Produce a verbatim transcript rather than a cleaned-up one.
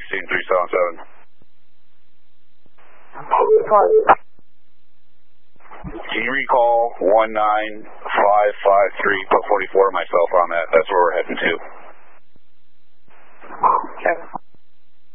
sixteen three seven seven. Can you recall one nine five five three, put forty-four myself on that? That's